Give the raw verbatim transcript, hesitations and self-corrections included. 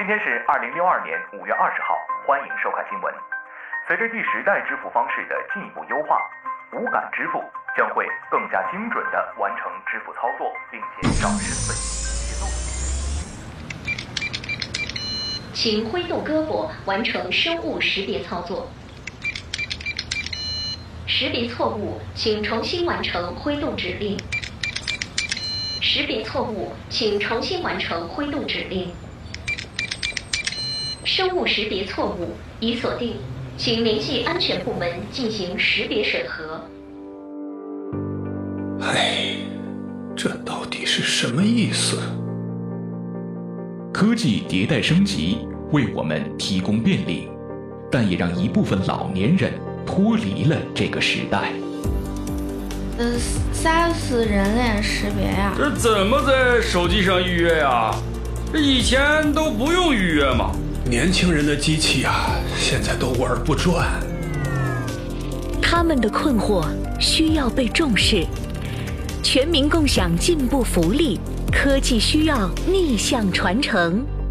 今天是二零六二年五月二十号，欢迎收看新闻。随着第十代支付方式的进一步优化，无感支付将会更加精准地完成支付操作，并且让身份泄露。 请挥动胳膊完成生物识别操作。识别错误，请重新完成挥动指令。识别错误，请重新完成挥动指令。生物识别错误已锁定，请联系安全部门进行识别审核。 哎，这到底是什么意思？ 科技迭代升级，为我们提供便利，但也让一部分老年人脱离了这个时代。 呃，啥是人脸识别呀？ 这怎么在手机上预约呀？这以前都不用预约吗？ 年轻人的机器啊，现在都玩不转。 他们的困惑需要被重视，全民共享进步福利，科技需要逆向传承。